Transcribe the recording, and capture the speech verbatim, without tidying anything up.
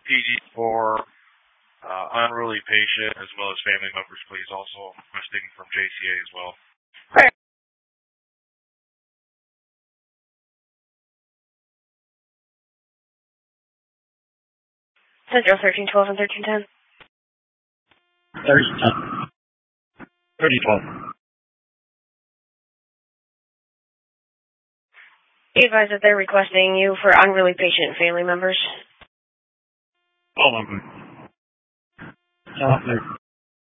P D for uh, unruly patient as well as family members, please. Also requesting from J C A as well. Right. Central thirteen twelve and thirteen ten. thirty ten. thirty twelve. Be advised that they're requesting you for unruly patient and family members. All of them.